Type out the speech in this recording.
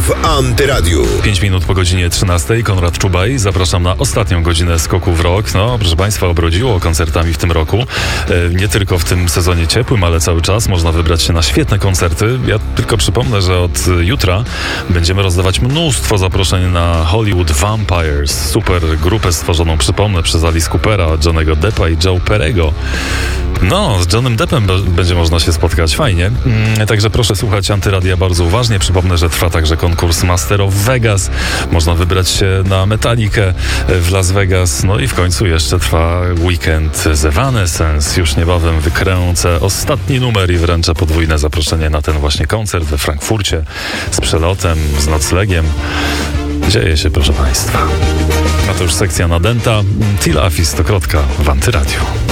w Antyradiu. 5 minut po godzinie 13. Konrad Czubaj. Zapraszam na ostatnią godzinę skoku w rok. No, proszę Państwa, obrodziło koncertami w tym roku. Nie tylko w tym sezonie ciepłym, ale cały czas można wybrać się na świetne koncerty. Ja tylko przypomnę, że od jutra będziemy rozdawać mnóstwo zaproszeń na Hollywood Vampires. Super grupę stworzoną, przypomnę, przez Alice Coopera, Johnnego Deppa i Joe Perego. No, z Johnem Deppem będzie można się spotkać. Fajnie. Także proszę słuchać Antyradia bardzo uważnie. Przypomnę, że trwa także konkurs Master of Vegas. Można wybrać się na Metallicę w Las Vegas. No i w końcu jeszcze trwa weekend z Evanescence. Już niebawem wykręcę ostatni numer i wręczę podwójne zaproszenie na ten właśnie koncert we Frankfurcie z przelotem, z noclegiem. Dzieje się, proszę Państwa. A to już sekcja nadęta. Till Afis to krotka w Antyradiu.